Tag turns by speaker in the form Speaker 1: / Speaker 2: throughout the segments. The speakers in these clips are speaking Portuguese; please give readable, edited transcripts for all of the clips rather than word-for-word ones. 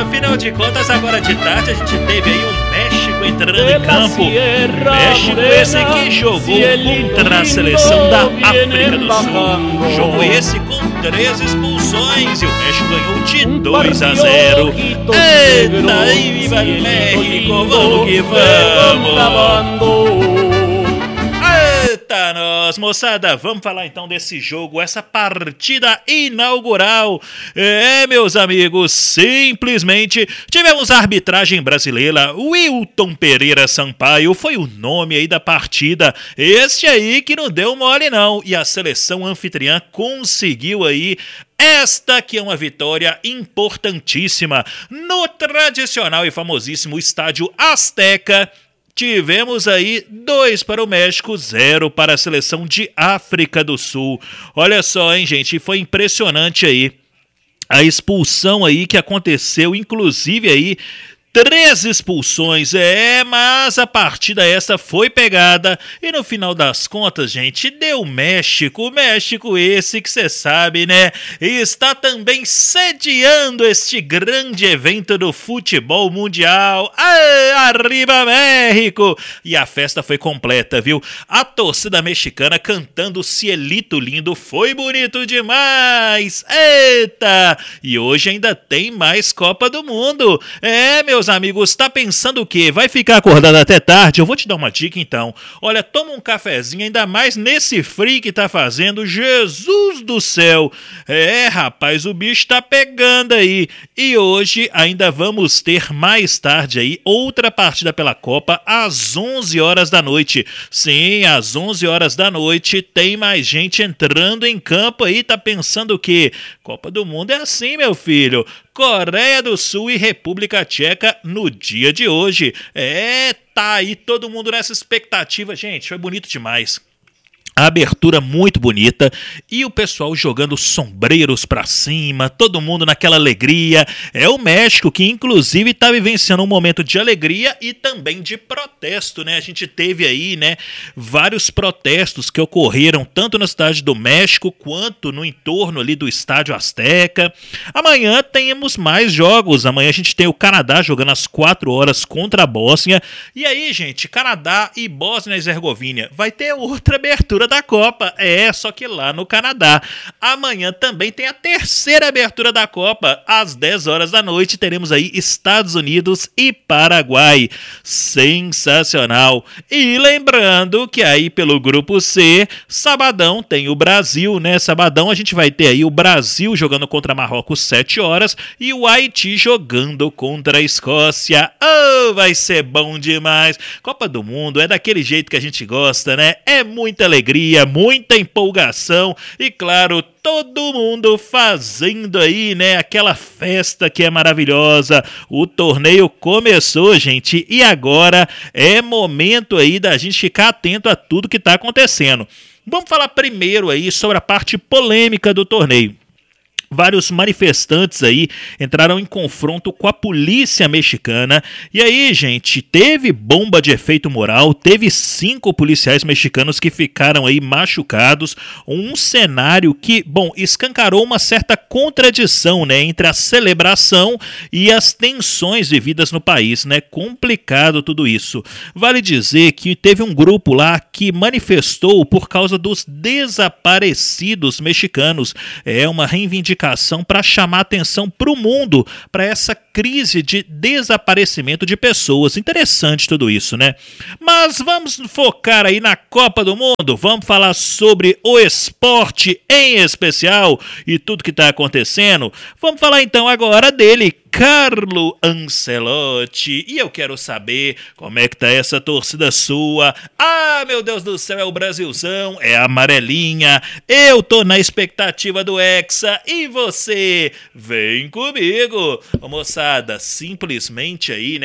Speaker 1: afinal de contas, agora de tarde a gente teve aí o México entrando em campo. México esse que jogou contra a seleção da África do Sul. Jogo esse com 3 expulsões e o México ganhou de 2-0. Eita, aí viva México, vamos que vamos! Eita nós, moçada, vamos falar então desse jogo, essa partida inaugural. Meus amigos, simplesmente tivemos a arbitragem brasileira. Wilton Pereira Sampaio foi o nome aí da partida. Este aí que não deu mole não. E a seleção anfitriã conseguiu aí esta que é uma vitória importantíssima no tradicional e famosíssimo estádio Azteca. Tivemos aí 2 para o México, 0 para a seleção de África do Sul. Olha só, hein, gente, foi impressionante aí a expulsão aí que aconteceu, inclusive aí 3 expulsões, mas a partida essa foi pegada e no final das contas, gente, deu México. O México esse que você sabe, né, está também sediando este grande evento do futebol mundial. Arriba México! E a festa foi completa, viu? A torcida mexicana cantando Cielito Lindo, foi bonito demais! Eita! E hoje ainda tem mais Copa do Mundo. Meus amigos, tá pensando o quê? Vai ficar acordado até tarde? Eu vou te dar uma dica então. Olha, toma um cafezinho, ainda mais nesse frio que tá fazendo. Jesus do céu! Rapaz, o bicho tá pegando aí. E hoje ainda vamos ter mais tarde aí outra partida pela Copa às 11 horas da noite. Sim, às 11 horas da noite tem mais gente entrando em campo aí. Tá pensando o quê? Copa do Mundo é assim, meu filho. Coreia do Sul e República Tcheca no dia de hoje. Tá aí todo mundo nessa expectativa. Gente, foi bonito demais. A abertura muito bonita e o pessoal jogando sombreiros pra cima, todo mundo naquela alegria. É o México que inclusive tá vivenciando um momento de alegria e também de protesto, né? A gente teve aí, né, vários protestos que ocorreram tanto na cidade do México quanto no entorno ali do estádio Azteca. Amanhã temos mais jogos. Amanhã a gente tem o Canadá jogando às 4 horas contra a Bósnia. E aí, gente, Canadá e Bósnia e Herzegovina. Vai ter outra abertura da Copa, só que lá no Canadá. Amanhã também tem a terceira abertura da Copa, às 10 horas da noite, teremos aí Estados Unidos e Paraguai. Sensacional! E lembrando que aí pelo grupo C, sabadão tem o Brasil, né? Sabadão a gente vai ter aí o Brasil jogando contra Marrocos 7 horas e o Haiti jogando contra a Escócia. Vai ser bom demais! Copa do Mundo é daquele jeito que a gente gosta, né? É muita alegria, muita empolgação e, claro, todo mundo fazendo aí, né, aquela festa que é maravilhosa. O torneio começou, gente, e agora é momento aí da gente ficar atento a tudo que está acontecendo. Vamos falar primeiro aí sobre a parte polêmica do torneio. Vários manifestantes aí entraram em confronto com a polícia mexicana. E aí, gente, teve bomba de efeito moral, teve 5 policiais mexicanos que ficaram aí machucados. Um cenário que, escancarou uma certa contradição, né, entre a celebração e as tensões vividas no país, né? Complicado tudo isso. Vale dizer que teve um grupo lá que manifestou por causa dos desaparecidos mexicanos. É uma reivindicação para chamar atenção para o mundo, para essa crise de desaparecimento de pessoas. Interessante tudo isso, né? Mas vamos focar aí na Copa do Mundo, vamos falar sobre o esporte em especial e tudo que está acontecendo. Vamos falar então agora dele, Carlo Ancelotti. E eu quero saber como é que tá essa torcida sua. Meu Deus do céu, é o Brasilzão, é a amarelinha. Eu tô na expectativa do Hexa. E você? Vem comigo. Moçada, simplesmente aí, né?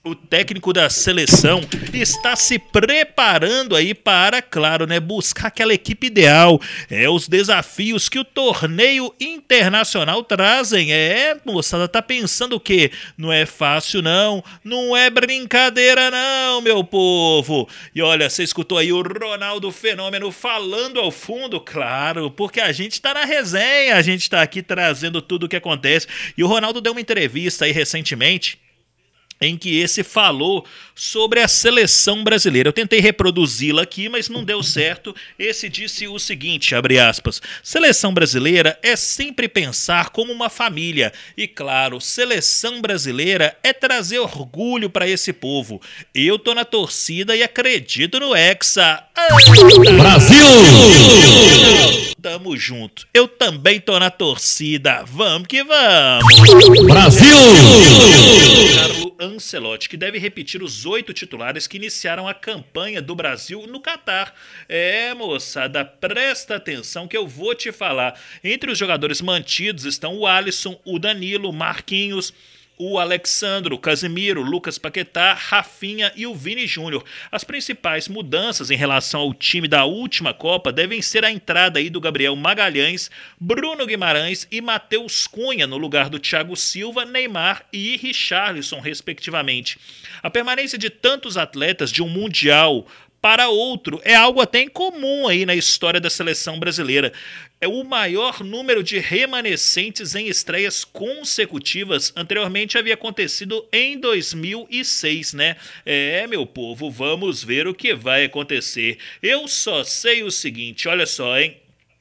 Speaker 1: o técnico da seleção está se preparando aí para, claro, né, buscar aquela equipe ideal. Os desafios que o torneio internacional trazem. Moçada, tá pensando o quê? Não é fácil não, não é brincadeira não, meu povo. E olha, você escutou aí o Ronaldo Fenômeno falando ao fundo, claro, porque a gente tá na resenha, a gente tá aqui trazendo tudo o que acontece. E o Ronaldo deu uma entrevista aí recentemente, em que esse falou sobre a seleção brasileira. Eu tentei reproduzi-la aqui, mas não deu certo. Esse disse o seguinte, abre aspas, seleção brasileira é sempre pensar como uma família. E claro, seleção brasileira é trazer orgulho para esse povo. Eu tô na torcida e acredito no Hexa.
Speaker 2: Brasil!
Speaker 1: Tamo junto. Eu também tô na torcida. Vamos que vamos.
Speaker 2: Brasil!
Speaker 1: Carlo Ancelotti, que deve repetir os 8 titulares que iniciaram a campanha do Brasil no Catar. Moçada, presta atenção que eu vou te falar. Entre os jogadores mantidos estão o Alisson, o Danilo, Marquinhos, o Alexandro, o Casemiro, o Lucas Paquetá, Rafinha e o Vini Júnior. As principais mudanças em relação ao time da última Copa devem ser a entrada aí do Gabriel Magalhães, Bruno Guimarães e Matheus Cunha no lugar do Thiago Silva, Neymar e Richarlison, respectivamente. A permanência de tantos atletas de um Mundial para outro é algo até incomum aí na história da seleção brasileira. É o maior número de remanescentes em estreias consecutivas. Anteriormente havia acontecido em 2006, né? Meu povo, vamos ver o que vai acontecer. Eu só sei o seguinte, olha só, hein?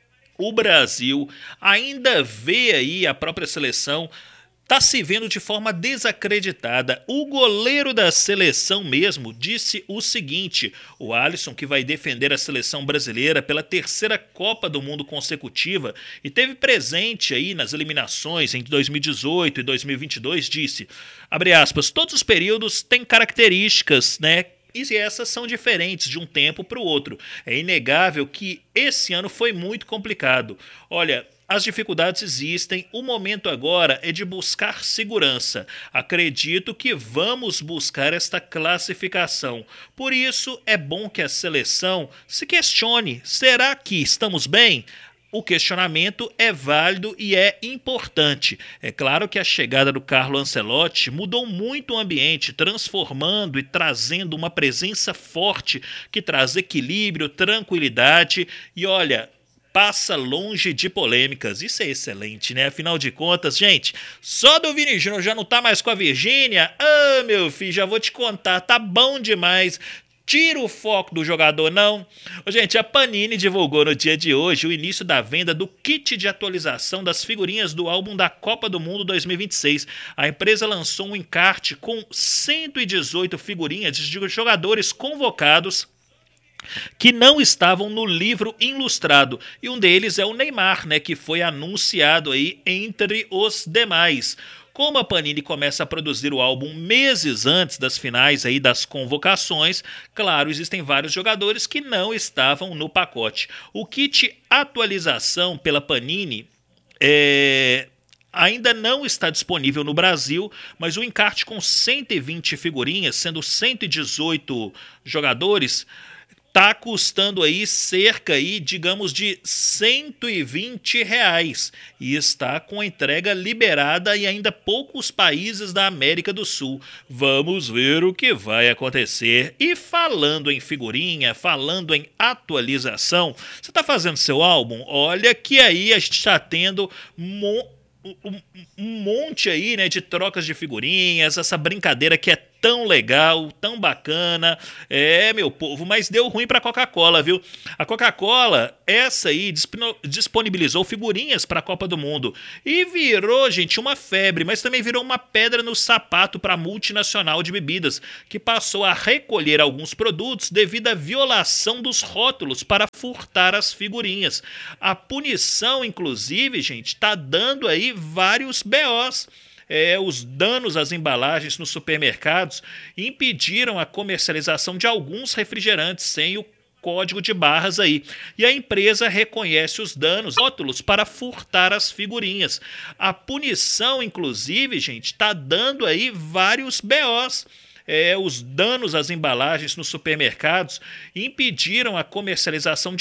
Speaker 1: O Brasil ainda vê aí a própria seleção tá se vendo de forma desacreditada. O goleiro da seleção mesmo disse o seguinte, o Alisson, que vai defender a seleção brasileira pela 3ª Copa do Mundo consecutiva e teve presente aí nas eliminações em 2018 e 2022, disse, abre aspas, todos os períodos têm características, né? E essas são diferentes de um tempo para o outro. É inegável que esse ano foi muito complicado. Olha, as dificuldades existem, o momento agora é de buscar segurança. Acredito que vamos buscar esta classificação. Por isso, é bom que a seleção se questione: será que estamos bem? O questionamento é válido e é importante. É claro que a chegada do Carlo Ancelotti mudou muito o ambiente, transformando e trazendo uma presença forte que traz equilíbrio, tranquilidade e, olha, passa longe de polêmicas. Isso é excelente, né? Afinal de contas, gente, só do Vini Júnior já não tá mais com a Virgínia? Meu filho, já vou te contar, tá bom demais. Tira o foco do jogador, não. Gente, a Panini divulgou no dia de hoje o início da venda do kit de atualização das figurinhas do álbum da Copa do Mundo 2026. A empresa lançou um encarte com 118 figurinhas de jogadores convocados que não estavam no livro ilustrado. E um deles é o Neymar, né, que foi anunciado aí entre os demais. Como a Panini começa a produzir o álbum meses antes das finais aí das convocações, claro, existem vários jogadores que não estavam no pacote. O kit atualização pela Panini ainda não está disponível no Brasil, mas o encarte com 120 figurinhas, sendo 118 jogadores, tá custando aí cerca aí, digamos, de R$120 e está com a entrega liberada em ainda poucos países da América do Sul. Vamos ver o que vai acontecer. E falando em figurinha, falando em atualização, você está fazendo seu álbum? Olha que aí a gente está tendo um monte aí, né, de trocas de figurinhas, essa brincadeira que é tão legal, tão bacana, meu povo, mas deu ruim pra Coca-Cola, viu? A Coca-Cola, essa aí, disponibilizou figurinhas pra Copa do Mundo e virou, gente, uma febre, mas também virou uma pedra no sapato pra multinacional de bebidas, que passou a recolher alguns produtos devido à violação dos rótulos para furtar as figurinhas. A punição, inclusive, gente, tá dando aí vários BOs. Os danos às embalagens nos supermercados impediram a comercialização de alguns refrigerantes sem o código de barras aí. E a empresa reconhece os danos, rótulos para furtar as figurinhas. A punição, inclusive, gente, está dando aí vários BOs. os danos às embalagens nos supermercados impediram a comercialização